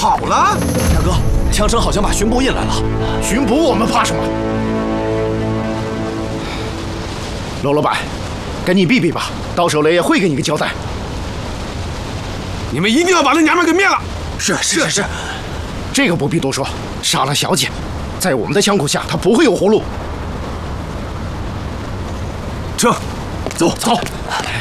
跑了？ 大哥，枪声好像把巡捕引来了。 巡捕我们怕什么？娄老板，跟你避避吧，到时候雷爷会给你个交代。 你们一定要把那娘们给灭了！ 是， 这个不必多说，杀了小姐，在我们的枪口下，她不会有活路。 撤，走。